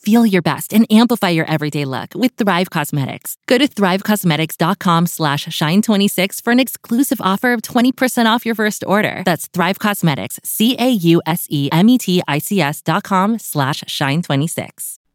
Feel your best and amplify your everyday look with Thrive Causemetics. Go to thrivecausemetics.com/shine26 for an exclusive offer of 20% off your first order. That's Thrive Causemetics, CAUSEMETICS.com/shine26.